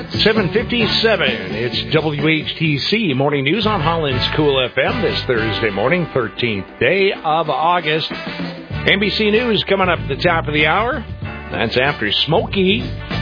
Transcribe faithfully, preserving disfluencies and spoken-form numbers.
seven fifty-seven, it's W H T C Morning News on Holland's Cool F M this Thursday morning, thirteenth day of August. N B C News coming up at the top of the hour. That's after Smokey